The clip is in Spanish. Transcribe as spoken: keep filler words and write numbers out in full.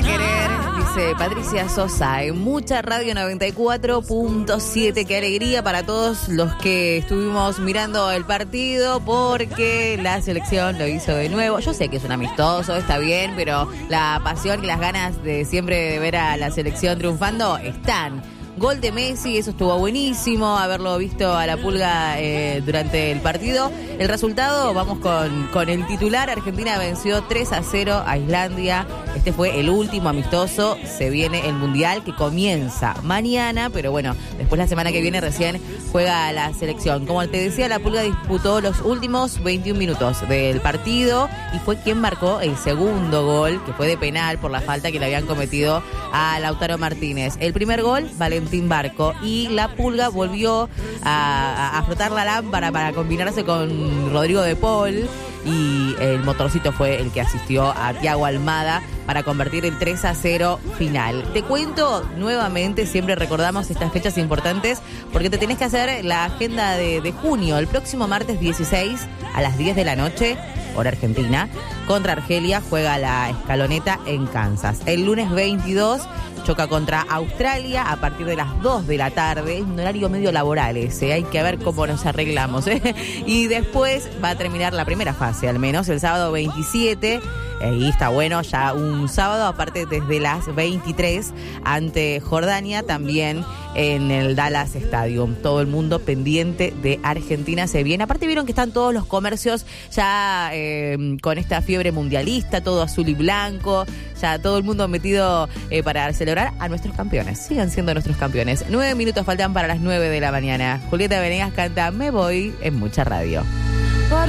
querer, dice Patricia Sosa, en Mucha Radio noventa y cuatro punto siete. Qué alegría para todos los que estuvimos mirando el partido, porque la selección lo hizo de nuevo. Yo sé que es un amistoso, está bien, pero la pasión y las ganas de siempre de ver a la selección triunfando están. Gol de Messi, eso estuvo buenísimo, haberlo visto a la Pulga eh, durante el partido. El resultado, vamos con, con el titular. Argentina venció tres a cero a Islandia. Este fue el último amistoso. Se viene el Mundial, que comienza mañana, pero bueno, después la semana que viene recién juega la selección. Como te decía, la Pulga disputó los últimos veintiún minutos del partido y fue quien marcó el segundo gol, que fue de penal por la falta que le habían cometido a Lautaro Martínez. El primer gol, Valentín Barco, y la Pulga volvió a, a frotar la lámpara para combinarse con Rodrigo de Paul, y el motorcito fue el que asistió a Thiago Almada para convertir el tres a cero final. Te cuento nuevamente, siempre recordamos estas fechas importantes porque te tenés que hacer la agenda de, de junio. El próximo martes dieciséis a las diez de la noche, hora argentina, contra Argelia juega la Escaloneta en Kansas. El lunes veintidós choca contra Australia a partir de las dos de la tarde. Un horario medio laboral ese, hay que ver cómo nos arreglamos, ¿eh? Y después va a terminar la primera fase, al menos el sábado veintisiete. Ahí está bueno, ya un sábado, aparte desde las veintitrés, ante Jordania, también en el Dallas Stadium. Todo el mundo pendiente de Argentina se viene. Aparte vieron que están todos los comercios ya eh, con esta fiebre mundialista, todo azul y blanco, ya todo el mundo metido eh, para celebrar a nuestros campeones. Sigan siendo nuestros campeones. Nueve minutos faltan para las nueve de la mañana. Julieta Venegas canta Me Voy en Mucha Radio.